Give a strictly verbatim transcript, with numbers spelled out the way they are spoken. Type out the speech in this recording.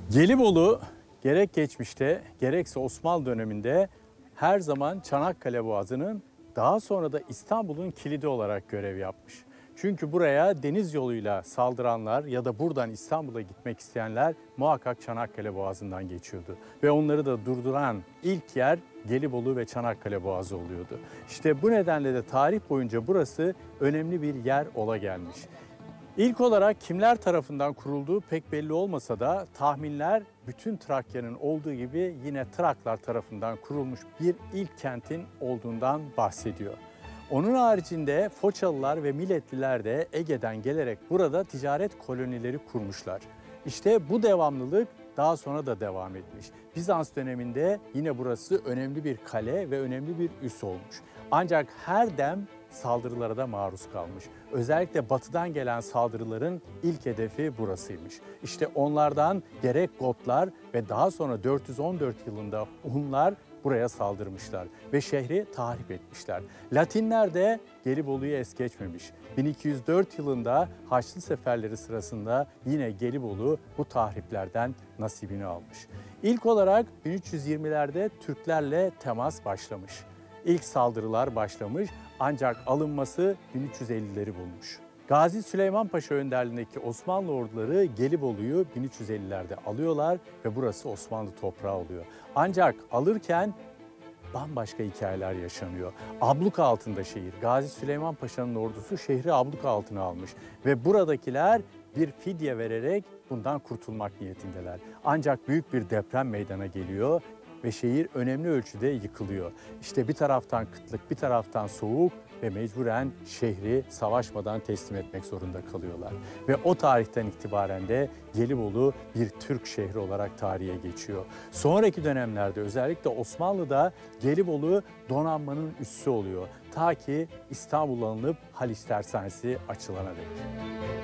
Gelibolu gerek geçmişte gerekse Osmanlı döneminde her zaman Çanakkale Boğazı'nın daha sonra da İstanbul'un kilidi olarak görev yapmış. Çünkü buraya deniz yoluyla saldıranlar ya da buradan İstanbul'a gitmek isteyenler muhakkak Çanakkale Boğazı'ndan geçiyordu. Ve onları da durduran ilk yer Gelibolu ve Çanakkale Boğazı oluyordu. İşte bu nedenle de tarih boyunca burası önemli bir yer ola gelmiş. İlk olarak kimler tarafından kurulduğu pek belli olmasa da tahminler bütün Trakya'nın olduğu gibi yine Traklar tarafından kurulmuş bir ilk kentin olduğundan bahsediyor. Onun haricinde Foçalılar ve Milletliler de Ege'den gelerek burada ticaret kolonileri kurmuşlar. İşte bu devamlılık daha sonra da devam etmiş. Bizans döneminde yine burası önemli bir kale ve önemli bir üs olmuş. Ancak her dem saldırılara da maruz kalmış. Özellikle batıdan gelen saldırıların ilk hedefi burasıymış. İşte onlardan gerek Gotlar ve daha sonra dört yüz on dört yılında Hunlar buraya saldırmışlar ve şehri tahrip etmişler. Latinler de Gelibolu'yu es geçmemiş. bin iki yüz dört yılında Haçlı seferleri sırasında yine Gelibolu bu tahriplerden nasibini almış. İlk olarak bin üç yüz yirmilerde Türklerle temas başlamış. İlk saldırılar başlamış ancak alınması bin üç yüz ellileri bulmuş. Gazi Süleyman Paşa önderliğindeki Osmanlı orduları Gelibolu'yu bin üç yüz ellilerde alıyorlar ve burası Osmanlı toprağı oluyor. Ancak alırken bambaşka hikayeler yaşanıyor. Abluka altında şehir. Gazi Süleyman Paşa'nın ordusu şehri abluka altına almış ve buradakiler bir fidye vererek bundan kurtulmak niyetindeler. Ancak büyük bir deprem meydana geliyor ve şehir önemli ölçüde yıkılıyor. İşte bir taraftan kıtlık, bir taraftan soğuk ve mecburen şehri savaşmadan teslim etmek zorunda kalıyorlar. Ve o tarihten itibaren de Gelibolu bir Türk şehri olarak tarihe geçiyor. Sonraki dönemlerde özellikle Osmanlı'da Gelibolu donanmanın üssü oluyor. Ta ki İstanbul alınıp Haliç Tersanesi açılana dek.